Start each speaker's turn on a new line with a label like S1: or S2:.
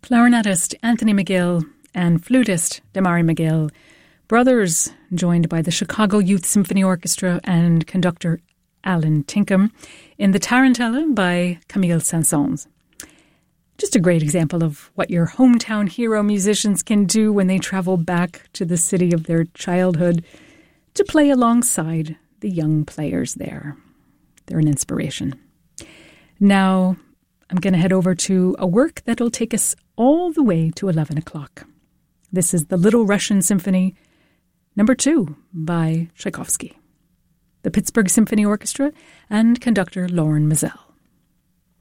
S1: Clarinetist Anthony McGill and flutist Damari McGill, brothers joined by the Chicago Youth Symphony Orchestra and conductor Alan Tinkham in the Tarantella by Camille Saint-Saëns. Just a great example of what your hometown hero musicians can do when they travel back to the city of their childhood to play alongside the young players there. They're an inspiration. Now, I'm going to head over to a work that'll take us all the way to 11 o'clock. This is the Little Russian Symphony, number 2 by Tchaikovsky. The Pittsburgh Symphony Orchestra and conductor Loren Mizell.